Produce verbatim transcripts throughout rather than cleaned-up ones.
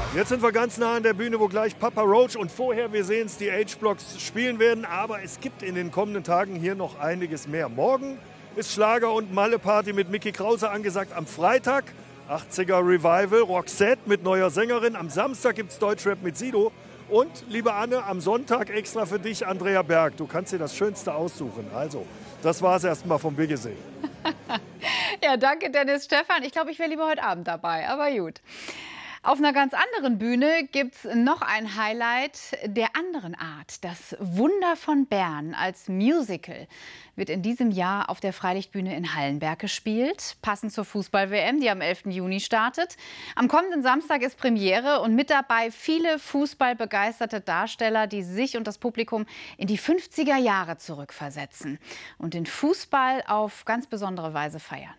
Jetzt sind wir ganz nah an der Bühne, wo gleich Papa Roach und vorher, wir sehen es, die H-Blocks spielen werden. Aber es gibt in den kommenden Tagen hier noch einiges mehr. Morgen ist Schlager- und Malle-Party mit Micky Krause angesagt. Am Freitag achtziger Revival, Roxette mit neuer Sängerin. Am Samstag gibt es Deutschrap mit Sido. Und, liebe Anne, am Sonntag extra für dich Andrea Berg. Du kannst dir das Schönste aussuchen. Also, das war es erstmal vom Biggesee. Ja, danke Dennis Stefan. Ich glaube, ich wäre lieber heute Abend dabei, aber gut. Auf einer ganz anderen Bühne gibt es noch ein Highlight der anderen Art. Das Wunder von Bern als Musical wird in diesem Jahr auf der Freilichtbühne in Hallenberg gespielt. Passend zur Fußball-W M, die am elften Juni startet. Am kommenden Samstag ist Premiere und mit dabei viele fußballbegeisterte Darsteller, die sich und das Publikum in die fünfziger Jahre zurückversetzen und den Fußball auf ganz besondere Weise feiern.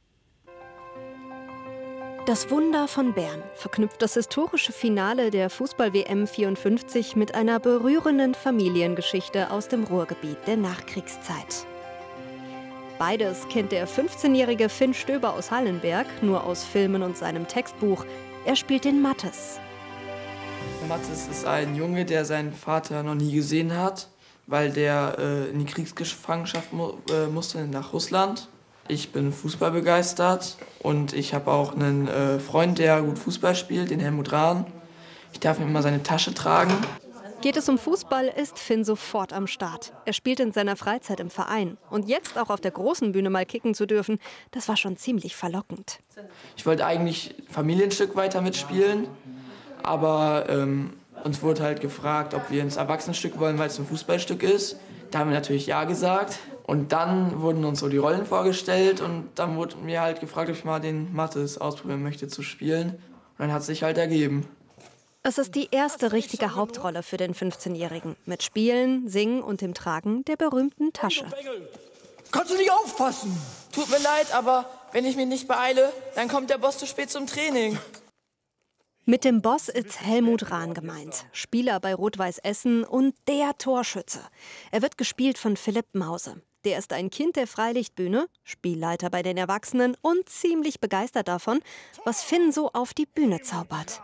Das Wunder von Bern verknüpft das historische Finale der Fußball-W M vierundfünfzig mit einer berührenden Familiengeschichte aus dem Ruhrgebiet der Nachkriegszeit. Beides kennt der fünfzehnjährige Finn Stöber aus Hallenberg nur aus Filmen und seinem Textbuch. Er spielt den Mathis. Mathis ist ein Junge, der seinen Vater noch nie gesehen hat, weil der äh, in die Kriegsgefangenschaft mu äh, musste nach Russland. Ich bin Fußball begeistert und ich habe auch einen äh, Freund, der gut Fußball spielt, den Helmut Rahn. Ich darf ihm immer seine Tasche tragen. Geht es um Fußball, ist Finn sofort am Start. Er spielt in seiner Freizeit im Verein. Und jetzt auch auf der großen Bühne mal kicken zu dürfen, das war schon ziemlich verlockend. Ich wollte eigentlich ein Familienstück weiter mitspielen, aber ähm, uns wurde halt gefragt, ob wir ins Erwachsenenstück wollen, weil es ein Fußballstück ist. Da haben wir natürlich ja gesagt. Und dann wurden uns so die Rollen vorgestellt und dann wurde mir halt gefragt, ob ich mal den Mathis ausprobieren möchte zu spielen. Und dann hat es sich halt ergeben. Es ist die erste richtige Hauptrolle für den fünfzehnjährigen. Mit Spielen, Singen und dem Tragen der berühmten Tasche. Kannst du nicht aufpassen? Tut mir leid, aber wenn ich mich nicht beeile, dann kommt der Boss zu spät zum Training. Mit dem Boss ist Helmut Rahn gemeint, Spieler bei Rot-Weiß Essen und der Torschütze. Er wird gespielt von Philipp Mause. Der ist ein Kind der Freilichtbühne, Spielleiter bei den Erwachsenen und ziemlich begeistert davon, was Finn so auf die Bühne zaubert.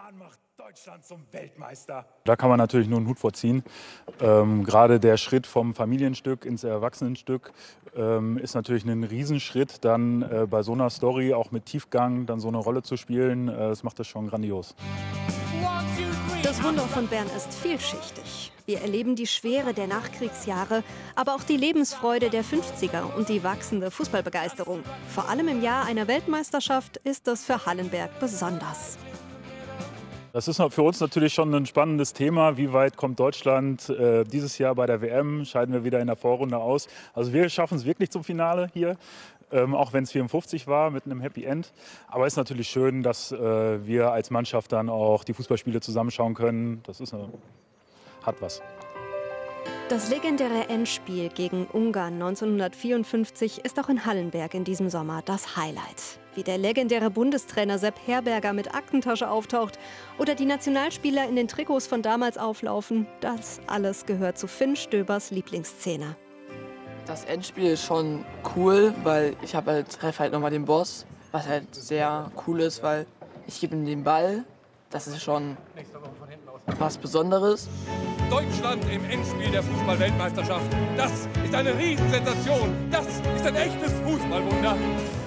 Da kann man natürlich nur einen Hut vorziehen. Ähm, gerade der Schritt vom Familienstück ins Erwachsenenstück ähm, ist natürlich ein Riesenschritt. Dann äh, bei so einer Story, auch mit Tiefgang, dann so eine Rolle zu spielen, äh, das macht das schon grandios. Das Wunder von Bern ist vielschichtig. Wir erleben die Schwere der Nachkriegsjahre, aber auch die Lebensfreude der fünfziger und die wachsende Fußballbegeisterung. Vor allem im Jahr einer Weltmeisterschaft ist das für Hallenberg besonders. Das ist für uns natürlich schon ein spannendes Thema. Wie weit kommt Deutschland äh, dieses Jahr bei der W M? Scheiden wir wieder in der Vorrunde aus? Also wir schaffen es wirklich zum Finale hier, ähm, auch wenn es vierundfünfzig war mit einem Happy End. Aber es ist natürlich schön, dass äh, wir als Mannschaft dann auch die Fußballspiele zusammenschauen können. Das ist eine, hat was. Das legendäre Endspiel gegen Ungarn neunzehnhundertvierundfünfzig ist auch in Hallenberg in diesem Sommer das Highlight. Wie der legendäre Bundestrainer Sepp Herberger mit Aktentasche auftaucht oder die Nationalspieler in den Trikots von damals auflaufen, das alles gehört zu Finn Stöbers Lieblingsszene. Das Endspiel ist schon cool, weil ich habe halt, treffe halt nochmal den Boss, was halt sehr cool ist, weil ich gebe ihm den Ball. Das ist schon was Besonderes. Deutschland im Endspiel der Fußball-Weltmeisterschaft. Das ist eine Riesensensation. Das ist ein echtes Fußballwunder.